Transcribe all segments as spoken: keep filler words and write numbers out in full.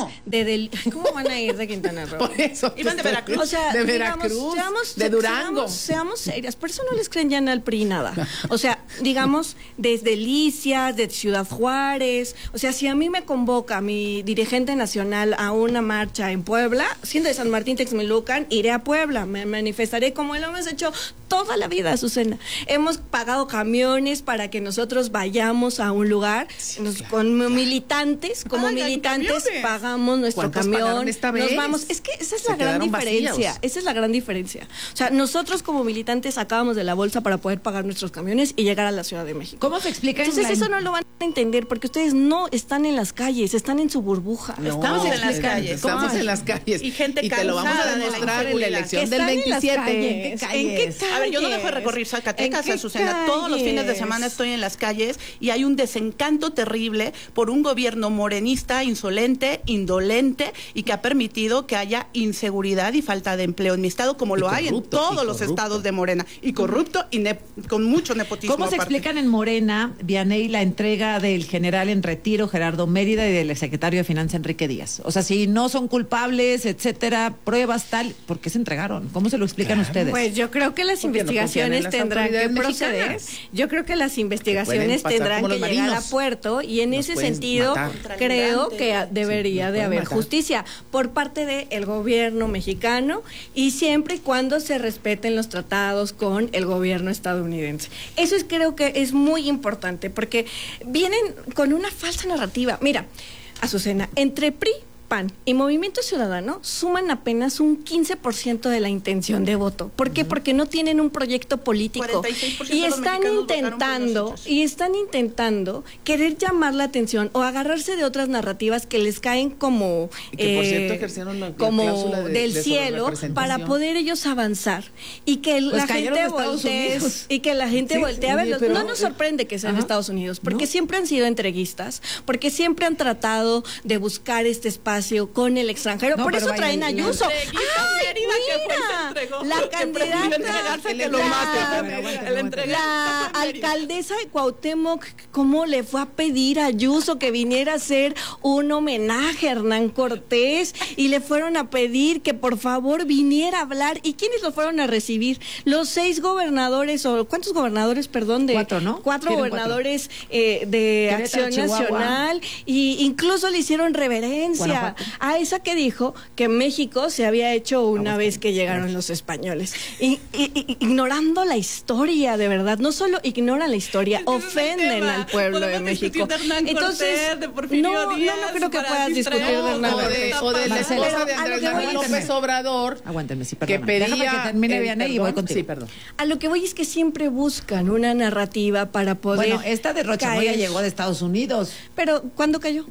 no. de del, ¿cómo van a ir de Quintana Roo? Por eso. Iban de Veracruz. O sea, de digamos, Veracruz, seamos, de Durango. Seamos, seamos serias, por eso no les creen ya en el P R I nada. O sea, digamos, desde Licias, de Ciudad Juárez, o sea, si a mí me convoca mi dirigente nacional a una marcha en Puebla, siendo de San Martín Texmelucan, iré a Puebla, me manifestaré como lo hemos hecho toda la vida, Azucena. Hemos pagado camiones para que nosotros vayamos a un lugar, sí, nos, claro, con claro. militantes, como Ay, militantes pagamos nuestro camión, esta vez? nos vamos, es que esa es Se la gran diferencia, vacíos. esa es la gran diferencia. O sea, nosotros como militantes sacábamos de la bolsa para poder pagar nuestros camiones y llegar a la Ciudad de México. ¿Cómo se explica? Entonces la... eso no lo van a entender porque ustedes no están en las calles, están en su burbuja. No, estamos en las calles. Estamos ¿Cómo? en las calles. Y gente y te lo vamos a cansada demostrar de la en la elección del Están en las veintisiete. calles. ¿En qué calles? A ver, yo no dejo de recorrer Zacatecas, Azucena. Todos los fines de semana estoy en las calles y hay un desencanto terrible por un gobierno morenista, insolente, indolente y que ha permitido que haya inseguridad y falta de empleo en mi estado, como Y lo hay en corrupto, todos y los corrupto. estados de Morena. Y corrupto y ne con mucho nepotismo. ¿Cómo se aparte. explican en Morena, Vianey, la entrega del general en retiro Gerardo Mérida y del secretario de Finanzas Enrique Díaz? O sea, si no son culpables, etcétera, pruebas tal, ¿por qué se entregaron? ¿Cómo se lo explican Claro. ustedes? Pues yo creo que las Porque no investigaciones confían en las tendrán que autoridades proceder. mexicanas. Yo creo que las investigaciones pasar tendrán como que los llegar a marinos. puerto y en Nos ese pueden sentido matar. creo que a- debería Sí, nos de pueden haber matar. justicia por parte del gobierno mexicano y siempre y cuando se respeten los tratados con el gobierno estadounidense. Eso es, creo que es muy importante porque vienen con una falsa narrativa. Mira, Azucena, entre P R I, P A N y Movimiento Ciudadano suman apenas un quince por ciento de la intención de voto. ¿Por qué? Uh-huh. Porque no tienen un proyecto político cuarenta y seis por ciento y de los están mexicanos votaron intentando por nosotros. y están intentando querer llamar la atención o agarrarse de otras narrativas que les caen como Y que, por eh, cierto, ejercieron la como cláusula de- del de cielo sobrerepresentación. para poder ellos avanzar y que Pues la cayeron gente a Estados voltee Unidos. y que la gente Sí, voltee a oye, verlos. pero- No nos sorprende que sean Ajá. Estados Unidos, porque ¿No? siempre han sido entreguistas, porque siempre han tratado de buscar este espacio con el extranjero. No, Por pero eso vaya, traen a la- Ayuso. Entreguista, ¡Ay, Mérida, que fue y se mira! entregó, La que prefirió candidata, entregarse que lo la- mate. Bueno, aguanta, El aguanta. entregar- la fue Mérida. alcaldesa de Cuauhtémoc, ¿cómo le fue a pedir a Ayuso que viniera a hacer un homenaje a Hernán Cortés? Y le fueron a pedir que por favor viniera a hablar. ¿Y quiénes lo fueron a recibir? Los seis gobernadores, o ¿cuántos gobernadores, perdón? De, Cuatro, ¿no? Cuatro Tienen gobernadores eh, de Querétaro, Acción Chihuahua. Nacional. Y incluso le hicieron reverencia Guanajuato. a esa que dijo que México se había hecho una vez que llegaron los españoles. Y, y- y- ignorando la historia, de verdad. No solo ignoran la historia, Es que ese es el ofenden tema. al pueblo de Podemos discutir México. de Hernán Entonces, Cortés, de Porfirio no, no, Díaz, no creo que para puedas discutir de distraernos, Hernán O no, de, Cortés. o de la Marcela, esposa de pero a lo Andrés que voy- Manuel López Obrador, Aguántenme, sí, que perdón. pedía... Déjame que termine, el Vianey, y voy perdón. contigo. Sí, perdón. A lo que voy es que siempre buscan una narrativa para poder. Bueno, esta de Rochamoya caer. llegó de Estados Unidos. Pero, ¿cuándo cayó?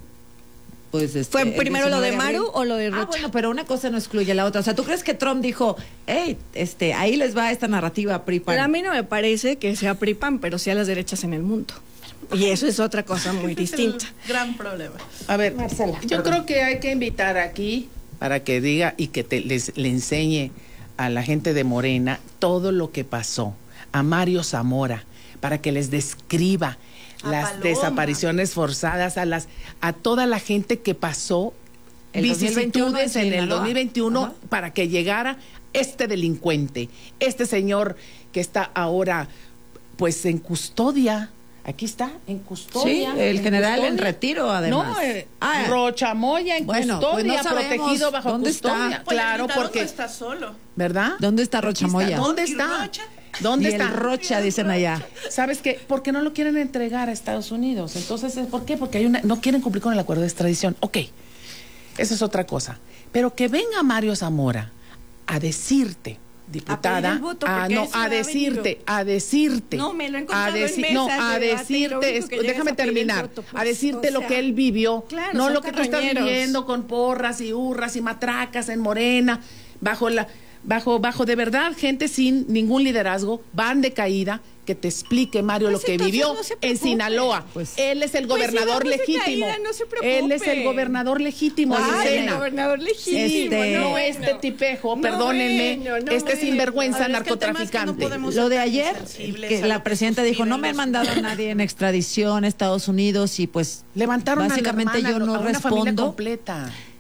Pues este, ¿Fue el primero lo de diecinueve Maru abril. o lo de Ah, Rocha? bueno, pero una cosa no excluye la otra. O sea, ¿tú crees que Trump dijo, hey, este, ahí les va esta narrativa P R I P A N? Pero a mí no me parece que sea P R I P A N, pero sí a las derechas en el mundo. Y eso es otra cosa muy distinta. El gran problema. A ver, Marcela, yo perdón. creo que hay que invitar aquí para que diga y que te, les, le enseñe a la gente de Morena todo lo que pasó, a Mario Zamora, para que les describa A las Paloma. desapariciones forzadas, a las a toda la gente que pasó El dos mil veintiuno vicisitudes en en el Sinaloa. dos mil veintiuno Ajá. para que llegara este delincuente, este señor que está ahora pues en custodia. Aquí está, en custodia. Sí, el en general en custodia. retiro, además. No, eh, Ah, Rochamoya en bueno, pues custodia, no sabemos protegido bajo dónde custodia. está. Claro, Pues el porque, no está solo. ¿verdad? ¿Dónde está Aquí Rochamoya? ¿Dónde ¿Y está? Rocha? ¿Dónde y está? el Rocha, dicen allá. ¿Sabes qué? Porque no lo quieren entregar a Estados Unidos. Entonces, ¿por qué? Porque hay una, no quieren cumplir con el acuerdo de extradición. Ok, esa es otra cosa. Pero que venga Mario Zamora a decirte, diputada, A pedir el voto, a, porque no, eso a ha decirte, venido. a decirte, No, me lo he a encontrado en deci- mesas no, de a debate y lo decirte, único es- que llegas déjame a pedir el terminar, voto, pues, a decirte o lo sea, que él vivió, claro, no son lo que tú estás carroñeros. viviendo con porras y hurras y matracas en Morena, bajo la, bajo, bajo de verdad gente sin ningún liderazgo, van de caída. Que te explique, Mario, Pues lo que entonces vivió no se en preocupe. Sinaloa. Pues- Él es el Pues sí, gobernador vamos de legítimo. caída, no se preocupe. Él es el gobernador legítimo, Ay, Azucena. el gobernador legítimo. Sí, Este- no bueno. este tipejo, No perdónenme, bueno, no este bueno. sinvergüenza A ver, es que el tema es que no narcotraficante. podemos Lo de ser ayer, insensibles que a la lo que presidenta dijo, no viven me han los mandado a nadie en extradición a Estados Unidos y pues Levantaron básicamente a la hermana, yo no a una familia respondo. completa.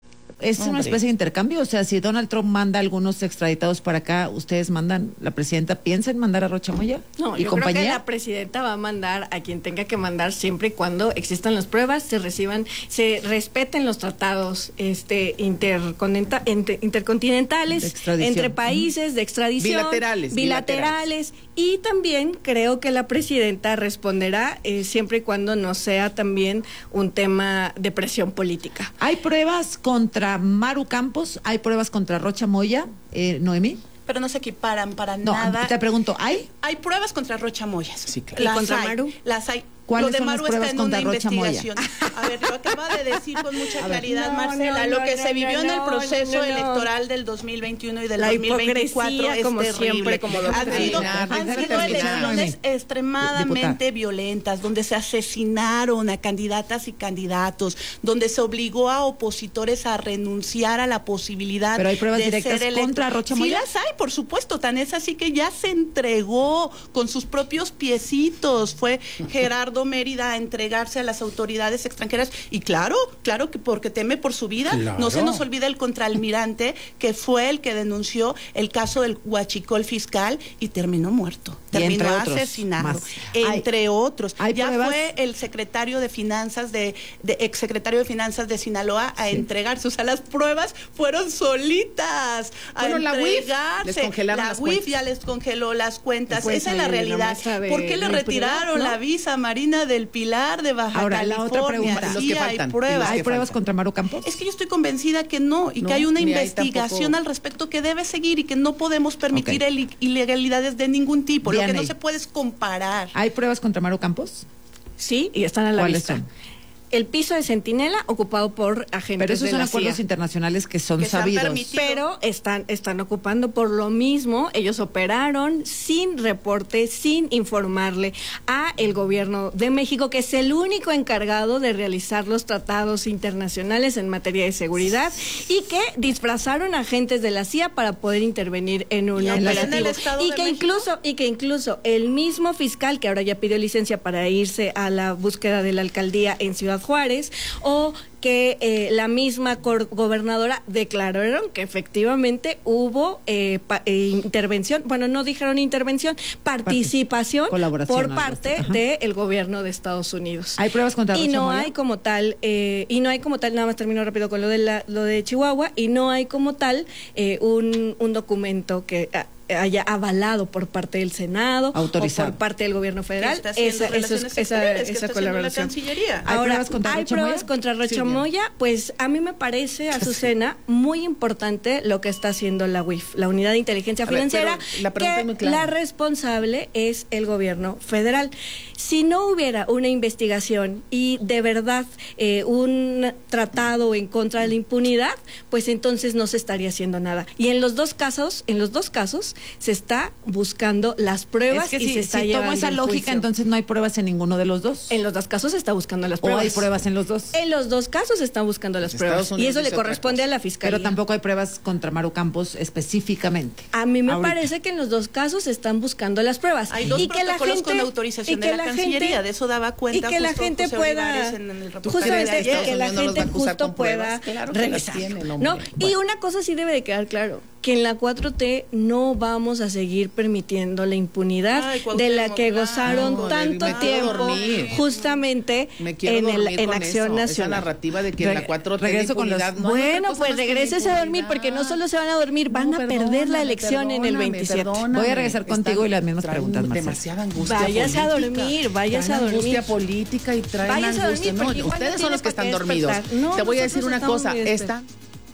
es Hombre. una especie de intercambio. O sea, si Donald Trump manda a algunos extraditados para acá, ustedes mandan, la presidenta piensa en mandar a Rocha Moya No, y yo compañía. creo que la presidenta va a mandar a quien tenga que mandar siempre y cuando existan las pruebas, se reciban, se respeten los tratados este intercontinenta- inter- intercontinentales De extradición. entre países, de extradición, Bilaterales, bilaterales, y también creo que la presidenta responderá eh, siempre y cuando no sea también un tema de presión política. ¿Hay pruebas contra Maru Campos? ¿Hay pruebas contra Rocha Moya, eh, Noemí? Pero no se equiparan para No, nada. te pregunto, ¿hay? Hay pruebas contra Rocha Moya. Sí, claro. ¿Y Las contra hay, Maru? Las hay. ¿Cuáles Lo de son las Maru pruebas está en una contra Rocha Moya? investigación. A ver, lo acaba de decir con mucha claridad No, Marcela. no, lo que no, se no, vivió en el no, proceso no, no. electoral del dos mil veintiuno y del La dos mil veinticuatro hipocresía, es como terrible. siempre, como lo han que sido, terminar, han déjame sido terminar, elecciones Noemí. extremadamente Diputada. violentas, donde se asesinaron a candidatas y candidatos, donde se obligó a opositores a renunciar a la posibilidad Pero hay pruebas de directas ser electo. contra Rocha Sí Moya. las hay, por supuesto, tan es así que ya se entregó con sus propios piecitos. Fue Gerardo Mérida a entregarse a las autoridades extranjeras y claro, claro que porque teme por su vida. Claro. No se nos olvida el contraalmirante que fue el que denunció el caso del huachicol fiscal y terminó muerto, Y entre terminó otros asesinado, más. entre Hay- otros. hay Ya pruebas. fue el secretario de Finanzas de, de exsecretario de Finanzas de Sinaloa a Sí. entregarse, o sea, las pruebas fueron solitas a Bueno, la U I F entregarse. les congelaron la las U I F cuentas. ya les congeló las cuentas. Pues Esa es la ahí la realidad. muestra de- ¿Por qué le de retiraron impunidad, la no? visa a Marina del Pilar de Baja Ahora, la California? otra pregunta. Sí, Los que hay faltan, y pruebas. los ¿Hay que pruebas faltan. contra Maru Campos? Es que yo estoy convencida que no, y No, que hay una ni hay investigación tampoco- al respecto que debe seguir y que no podemos permitir Ok. el- ilegalidades de ningún tipo. Lo que no Dianey. se puede es comparar. ¿Hay pruebas contra Maru Campos? Sí, y están a la ¿Cuáles vista. son? El piso de Centinela ocupado por agentes Pero esos de son la acuerdos C I A. internacionales que son Que se han sabidos. permitido. Pero están, están ocupando por lo mismo, ellos operaron sin reporte, sin informarle a el gobierno de México, que es el único encargado de realizar los tratados internacionales en materia de seguridad, y que disfrazaron agentes de la C I A para poder intervenir en un Y operativo. opera en el Estado y de que México. incluso, y que incluso el mismo fiscal que ahora ya pidió licencia para irse a la búsqueda de la alcaldía en Ciudad Juárez, o que eh, la misma cor- gobernadora declararon que efectivamente hubo eh, pa- eh, intervención, bueno, no dijeron intervención, participación Colaboración, por algo parte así. Ajá. del gobierno de Estados Unidos. ¿Hay pruebas contra y Rocha no Moya? hay como tal, eh, y no hay como tal, nada más termino rápido con lo de la, lo de Chihuahua, y no hay como tal eh, un, un documento que ah, haya avalado por parte del Senado Autorizado. o por parte del gobierno Que federal está haciendo esa, eso es- relaciones esa, exteriores, que esa está haciendo la colaboración. Cancillería. ¿Hay Ahora, pruebas contra ¿hay Rocha pruebas Moya? contra Rocha Sí, ya. Moya? Pues a mí me parece, Azucena, muy importante lo que está haciendo la U I F, la Unidad de Inteligencia A ver, Financiera, pero la pregunta que es muy clara. la responsable es el gobierno federal. Si no hubiera una investigación y de verdad eh, un tratado en contra de la impunidad, pues entonces no se estaría haciendo nada. Y en los dos casos, en los dos casos, se está buscando las pruebas Es que y si, se está si llevando tomo esa el lógica, juicio. entonces no hay pruebas en ninguno de los dos. En los dos casos se está buscando las ¿O pruebas. hay pruebas en los dos? En los dos casos se están buscando las Estados pruebas. Y Unidos eso le dice otra corresponde cosa. a la fiscalía. Pero tampoco hay pruebas contra Maru Campos específicamente. A mí me Ahorita. parece que en los dos casos se están buscando las pruebas. Hay dos y que la protocolos gente, con autorización y de que la Cancillería, gente- de eso daba cuenta y que la justo gente José pueda, Olivares en el reportaje justamente, de y ayer. que la Estados Unidos nos va gente a acusar justo con pruebas. pueda Claro que las revisar. tienen, hombre. ¿no? Y Bueno. una cosa sí debe de quedar claro, que en la cuatro T no vamos a seguir permitiendo la impunidad Ay, de Cuauhtémoc la que Blanco. gozaron No, tanto me quiero tiempo dormir. justamente Me quiero en, el, dormir en con Acción eso, esa Nacional. narrativa de que Re- la cuatro T regreso con los- impunidad, no hay otra Bueno, cosa pues más que la regreses a dormir, porque no impunidad. solo se van a dormir, van No, a perder la perdóname, elección en el perdóname, veintisiete. perdóname. Voy a regresar contigo y las mismas Traen preguntas, Marcela. demasiada angustia Váyase a política. dormir, váyase Traen a dormir. angustia política y traen Váyase a angustia. dormir, No, porque igual no ustedes son tiene los que para están qué dormidos. despertar. No, Te voy a decir nosotros una estamos cosa, muy esta...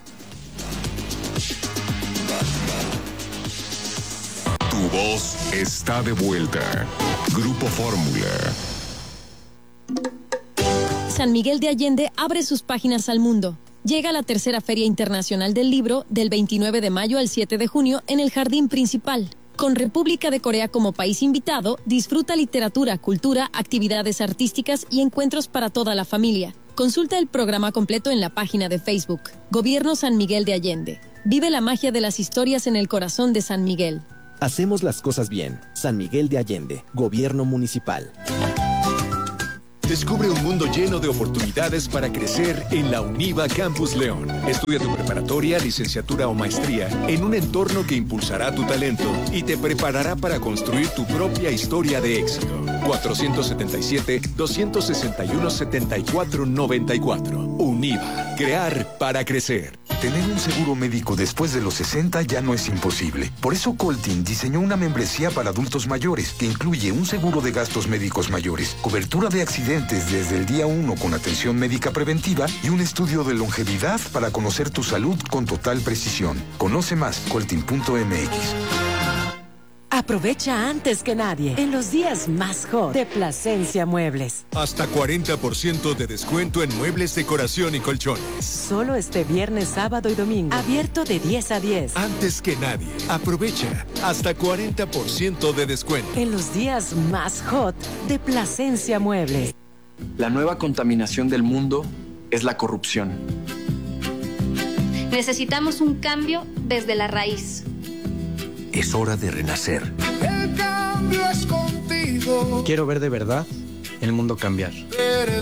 Tu voz está de vuelta. Grupo Fórmula. San Miguel de Allende abre sus páginas al mundo. Llega la tercera Feria Internacional del Libro del veintinueve de mayo al siete de junio en el Jardín Principal. Con República de Corea como país invitado, disfruta literatura, cultura, actividades artísticas y encuentros para toda la familia. Consulta el programa completo en la página de Facebook. Gobierno San Miguel de Allende. Vive la magia de las historias en el corazón de San Miguel. Hacemos las cosas bien. San Miguel de Allende, Gobierno Municipal. Descubre un mundo lleno de oportunidades para crecer en la UNIVA Campus León. Estudia tu preparatoria, licenciatura o maestría en un entorno que impulsará tu talento y te preparará para construir tu propia historia de éxito. cuatrocientos setenta y siete, doscientos sesenta y uno, setenta y cuatro noventa y cuatro. UNIVA. Crear para crecer. Tener un seguro médico después de los sesenta ya no es imposible. Por eso Coltin diseñó una membresía para adultos mayores que incluye un seguro de gastos médicos mayores, cobertura de accidentes desde el día uno con atención médica preventiva y un estudio de longevidad para conocer tu salud con total precisión. Conoce más, coltin punto m x. Aprovecha antes que nadie en los días más hot de Plasencia Muebles. Hasta cuarenta por ciento de descuento en muebles, decoración y colchones. Solo este viernes, sábado y domingo. Abierto de diez a diez. Antes que nadie. Aprovecha hasta cuarenta por ciento de descuento. En los días más hot de Plasencia Muebles. La nueva contaminación del mundo es la corrupción. Necesitamos un cambio desde la raíz. Es hora de renacer. El cambio es contigo. Quiero ver de verdad el mundo cambiar.